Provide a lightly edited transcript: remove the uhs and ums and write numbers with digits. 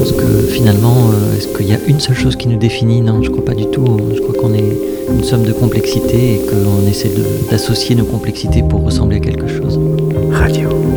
pense que finalement, est-ce qu'il y a une seule chose qui nous définit? Non, je crois pas du tout. Je crois qu'on est une somme de complexités et qu'on essaie d'associer nos complexités pour ressembler à quelque chose. Radio.